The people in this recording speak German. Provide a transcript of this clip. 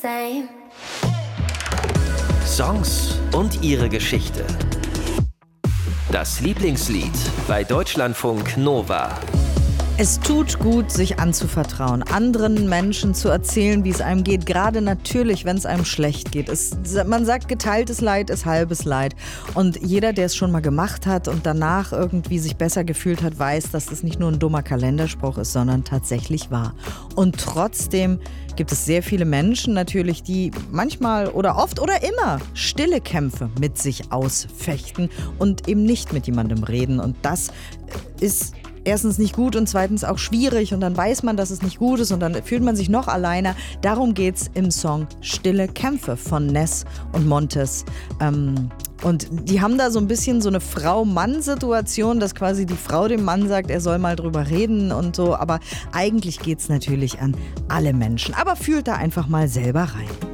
same. Songs und ihre Geschichte. Das Lieblingslied bei Deutschlandfunk Nova. Es tut gut, sich anzuvertrauen, anderen Menschen zu erzählen, wie es einem geht, gerade natürlich, wenn es einem schlecht geht. Man sagt, geteiltes Leid ist halbes Leid. Und jeder, der es schon mal gemacht hat und danach irgendwie sich besser gefühlt hat, weiß, dass das nicht nur ein dummer Kalenderspruch ist, sondern tatsächlich wahr. Und trotzdem gibt es sehr viele Menschen natürlich, die manchmal oder oft oder immer stille Kämpfe mit sich ausfechten und eben nicht mit jemandem reden. Und das ist erstens nicht gut und zweitens auch schwierig, und dann weiß man, dass es nicht gut ist und dann fühlt man sich noch alleiner. Darum geht's im Song Stille Kämpfe von Ness und Montes. Und die haben da so ein bisschen so eine Frau-Mann-Situation, dass quasi die Frau dem Mann sagt, er soll mal drüber reden und so. Aber eigentlich geht's natürlich an alle Menschen. Aber fühlt da einfach mal selber rein.